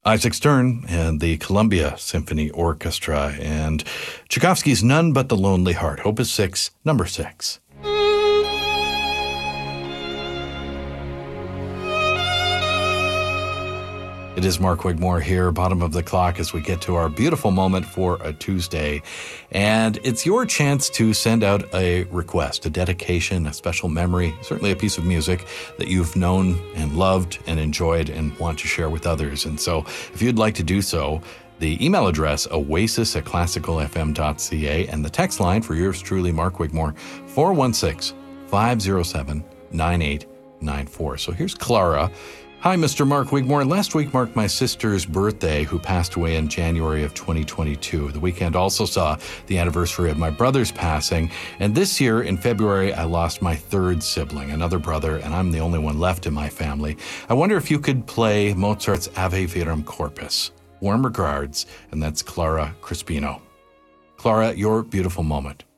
Isaac Stern and the Columbia Symphony Orchestra and Tchaikovsky's None But the Lonely Heart, Opus 6, number 6. It is Mark Wigmore here, bottom of the clock, as we get to our beautiful moment for a Tuesday. And it's your chance to send out a request, a dedication, a special memory, certainly a piece of music that you've known and loved and enjoyed and want to share with others. And so if you'd like to do so, the email address, oasis@classicalfm.ca, and the text line for yours truly, Mark Wigmore, 416-507-9894. So here's Clara. Hi, Mr. Mark Wigmore. Last week marked my sister's birthday, who passed away in January of 2022. The weekend also saw the anniversary of my brother's passing. And this year, in February, I lost my third sibling, another brother, and I'm the only one left in my family. I wonder if you could play Mozart's Ave Verum Corpus. Warm regards, and that's Clara Crispino. Clara, your beautiful moment.